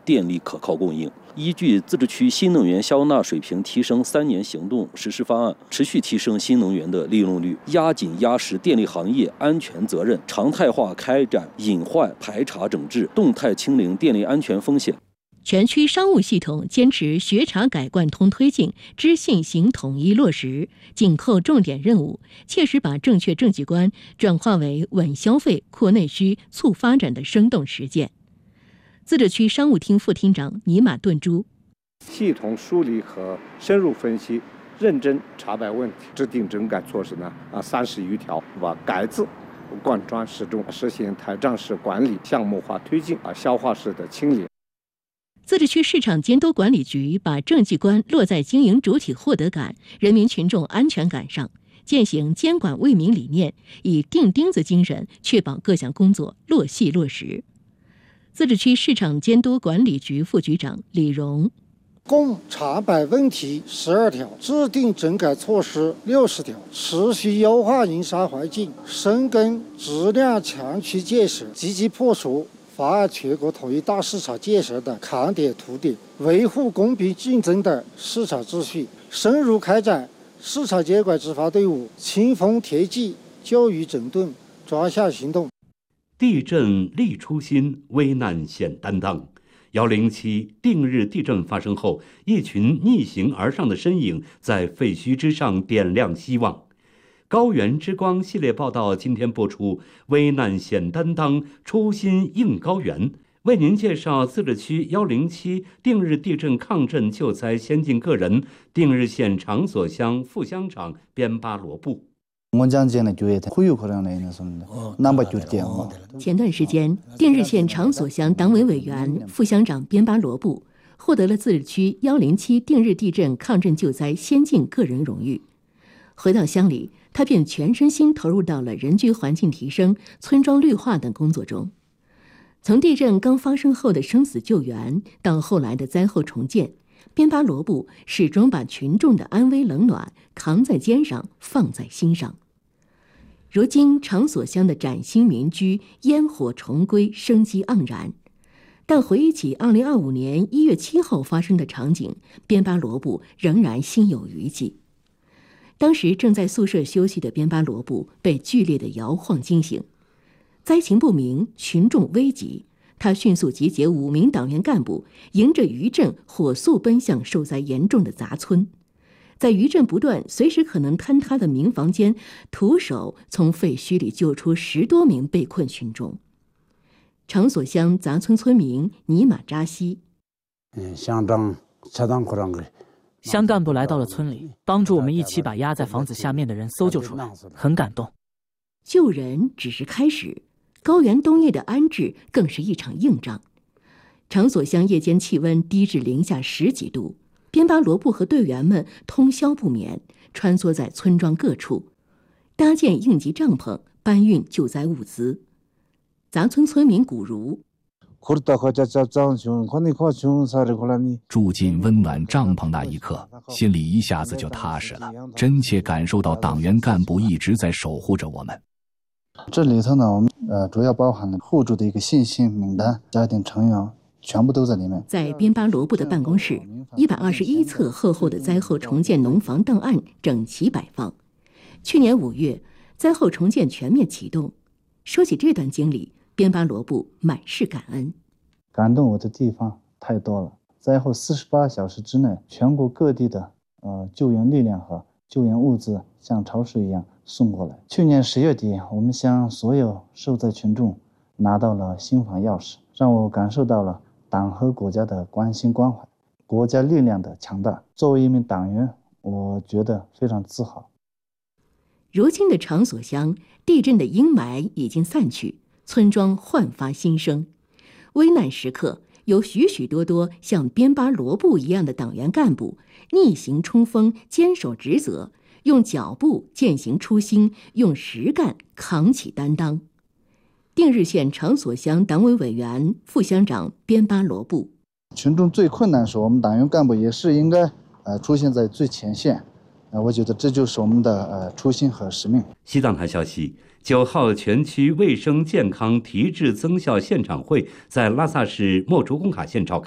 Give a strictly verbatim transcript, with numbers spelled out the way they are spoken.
电力可靠供应。依据自治区新能源消纳水平提升三年行动实施方案，持续提升新能源的利用率，压紧压实电力行业安全责任，常态化开展隐患排查整治，动态清零电力安全风险。 全区商务系统坚持学查改贯通推进，知信行统一落实，紧扣重点任务，切实把正确政绩观转化为稳消费、扩内需、促发展的生动实践。自治区商务厅副厅长尼玛顿珠： 系统梳理和深入分析，认真查办问题，制定整改措施呢啊三十余条，把改字贯穿始终，实行台账式管理、项目化推进啊消化式的清理。 自治区市场监督管理局把政绩观落在经营主体获得感、人民群众安全感上，践行监管为民理念，以钉钉子精神确保各项工作落细落实。自治区市场监督管理局副局长李荣： 共查办问题十二条，制定整改措施六十条，持续优化营商环境，深耕质量强区建设，积极破除妨碍全国统一大市场建设的扛点突点，维护公平竞争的市场秩序，深入开展市场监管执法队伍清风填纪、教育整顿专项行动。 地震立初心，危难显担当。幺零七定日地震发生后，一群逆行而上的身影在废墟之上点亮希望。高原之光系列报道今天播出，危难显担当，初心应高原。为您介绍自治区幺零七定日地震抗震救灾先进个人，定日县长所乡副乡长边巴罗布。 前段时间，定日县长所乡党委委员、副乡长边巴罗布获得了自治区幺零七定日地震抗震救灾先进个人荣誉。回到乡里，他便全身心投入到了人居环境提升、村庄绿化等工作中。从地震刚发生后的生死救援，到后来的灾后重建，边巴罗布始终把群众的安危冷暖扛在肩上，放在心上。如今长所乡的崭新民居烟火重归，生机盎然。但回忆起二零二五年一月七号发生的场景，边巴罗布仍然心有余悸。当时正在宿舍休息的边巴罗布被剧烈的摇晃惊醒，灾情不明，群众危急，他迅速集结五名党员干部，迎着余震火速奔向受灾严重的杂村。在余震不断、随时可能坍塌的民房间，徒手从废墟里救出十多名被困群众。长所乡杂村村民尼玛扎西： 乡干部来到了村里，帮助我们一起把压在房子下面的人搜救出来，很感动。 救人只是开始，高原冬夜的安置更是一场硬仗。长所乡夜间气温低至零下十几度，边巴罗布和队员们通宵不眠，穿梭在村庄各处，搭建应急帐篷，搬运救灾物资。杂村村民古如： 住进温暖帐篷那一刻，心里一下子就踏实了，真切感受到党员干部一直在守护着我们。 这里头呢，我们呃主要包含了互助的一个信息名单，家庭成员全部都在里面。 在边巴罗布的办公室，一百二十一册厚厚的灾后重建农房档案整齐摆放。去年五月，灾后重建全面启动。说起这段经历，边巴罗布满是感恩。 感动我的地方太多了。灾后四十八小时之内，全国各地的呃救援力量和救援物资像潮水一样送过来。去年十月底，我们向所有受灾群众拿到了新房钥匙，让我感受到了党和国家的关心关怀，国家力量的强大。作为一名党员，我觉得非常自豪。 如今的长所乡，地震的阴霾已经散去，村庄焕发新生。危难时刻，有许许多多像边巴罗布一样的党员干部逆行冲锋，坚守职责，用脚步践行初心，用实干扛起担当。定日县长所乡党委委员、副乡长边巴罗布： 群众最困难时，我们党员干部也是应该呃出现在最前线。呃，我觉得这就是我们的呃初心和使命。 西藏台消息，九号全区卫生健康提质增效现场会在拉萨市莫竹工卡县召开。